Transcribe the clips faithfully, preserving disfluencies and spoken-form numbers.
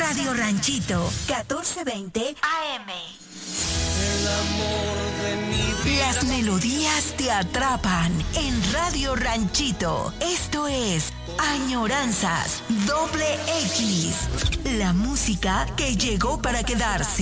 Radio Ranchito, catorce veinte A M. El amor de mi vida. Las melodías te atrapan en Radio Ranchito. Esto es Añoranzas Doble X. La música que llegó para quedarse.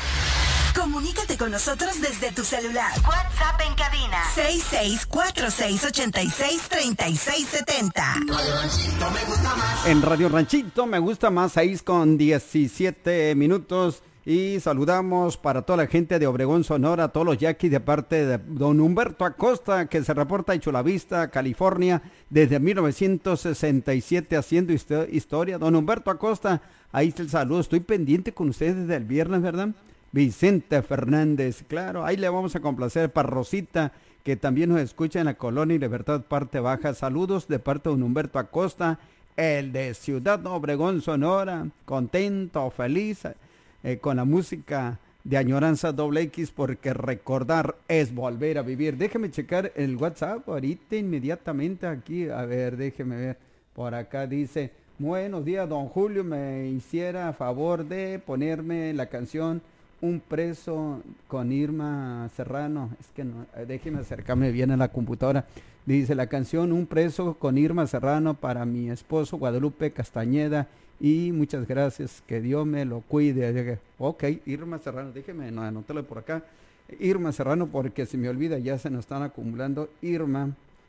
Comunícate con nosotros desde tu celular. WhatsApp en cabina seis seis cuatro seis ocho seis tres seis siete cero. Radio Ranchito me gusta más. En Radio Ranchito me gusta más, seis con diecisiete minutos. Y saludamos para toda la gente de Obregón, Sonora, todos los yaquis de parte de don Humberto Acosta, que se reporta en Chula Vista, California, desde mil novecientos sesenta y siete haciendo historia. Don Humberto Acosta, ahí está el saludo. Estoy pendiente con ustedes desde el viernes, ¿verdad? Vicente Fernández, claro, ahí le vamos a complacer para Rosita, que también nos escucha en la Colonia y Libertad, parte baja. Saludos de parte de don Humberto Acosta, el de Ciudad Obregón, Sonora, contento, feliz, Eh, con la música de Añoranza Doble X, porque recordar es volver a vivir. Déjeme checar el WhatsApp ahorita inmediatamente aquí. A ver, déjeme ver. Por acá dice, buenos días, don Julio, me hiciera favor de ponerme la canción Un Preso con Irma Serrano. Es que no, déjeme acercarme bien a la computadora. Dice la canción Un Preso con Irma Serrano para mi esposo Guadalupe Castañeda. Y muchas gracias, que Dios me lo cuide. Ok, Irma Serrano, déjeme no, anótalo por acá. Irma Serrano, porque se me olvida, ya se nos están acumulando. Irma,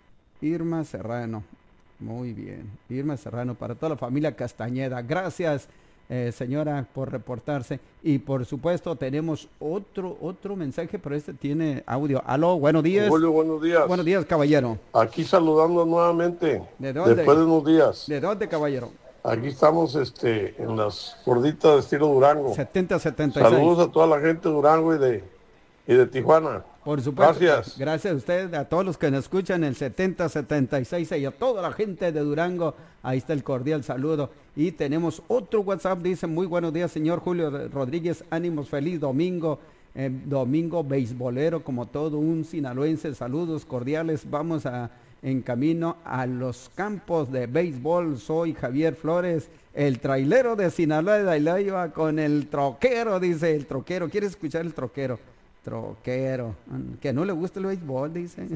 Irma Serrano, muy bien. Irma Serrano, para toda la familia Castañeda. Gracias, eh, señora, por reportarse. Y por supuesto tenemos otro otro mensaje, pero este tiene audio. Aló, buenos días. Julio, buenos días. Buenos días, caballero. Aquí saludando nuevamente. ¿De dónde? Después de unos días. ¿De dónde, caballero? Aquí estamos este, en las gorditas de estilo Durango. setenta setenta y seis. Saludos a toda la gente de Durango y de, y de Tijuana. Por supuesto. Gracias. Gracias a ustedes, a todos los que nos escuchan en el setenta setenta y seis y a toda la gente de Durango. Ahí está el cordial saludo. Y tenemos otro WhatsApp, dice, muy buenos días, señor Julio Rodríguez, ánimos, feliz domingo. Eh, domingo beisbolero, como todo un sinaloense, saludos cordiales. Vamos a en camino a los campos de béisbol. Soy Javier Flores, el trailero de Sinaloa, de la iba con el troquero, dice el troquero. ¿Quieres escuchar el troquero? Troquero, que no le gusta el béisbol, dice.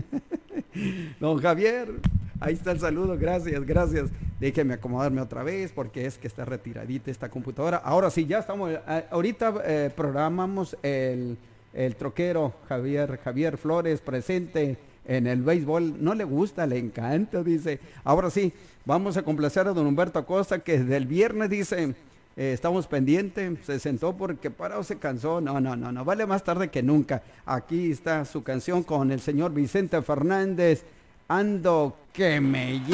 Don Javier, ahí está el saludo, gracias, gracias. Déjeme acomodarme otra vez, porque es que está retiradita esta computadora. Ahora sí, ya estamos, ahorita eh, programamos el, el troquero Javier, Javier Flores, presente en el béisbol. No le gusta, le encanta, dice. Ahora sí, vamos a complacer a don Humberto Acosta, que desde el viernes dice, eh, estamos pendientes, se sentó porque parado se cansó. No, no, no, no, vale más tarde que nunca. Aquí está su canción con el señor Vicente Fernández, Ando que me